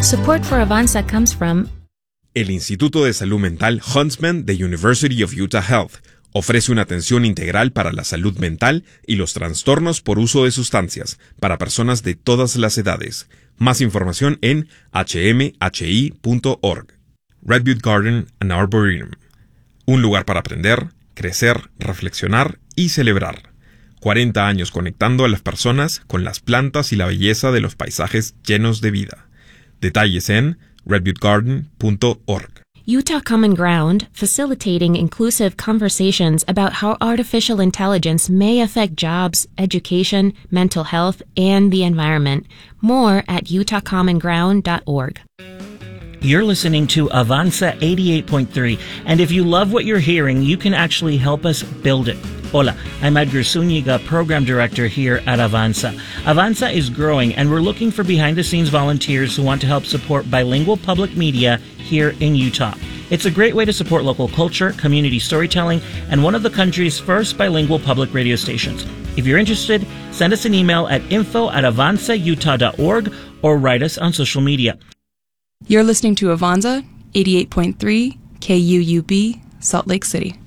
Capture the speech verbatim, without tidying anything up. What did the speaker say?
Support for Avanza comes from el Instituto de Salud Mental Huntsman de University of Utah Health. Ofrece una atención integral para la salud mental y los trastornos por uso de sustancias para personas de todas las edades. Más información en h m h i punto org. Red Butte Garden and Arboretum. Un lugar para aprender, crecer, reflexionar y celebrar. cuarenta años conectando a las personas con las plantas y la belleza de los paisajes llenos de vida. Detalles en red butte garden punto org. Utah Common Ground, facilitating inclusive conversations about how artificial intelligence may affect jobs, education, mental health, and the environment. More at utah common ground dot org. You're listening to Avanza eighty-eight point three, and if you love what you're hearing, you can actually help us build it. Hola, I'm Edgar Zúñiga, Program Director here at Avanza. Avanza is growing, and we're looking for behind-the-scenes volunteers who want to help support bilingual public media here in Utah. It's a great way to support local culture, community storytelling, and one of the country's first bilingual public radio stations. If you're interested, send us an email at info at avanza utah dot org or write us on social media. You're listening to Avanza eighty-eight point three K U U B, Salt Lake City.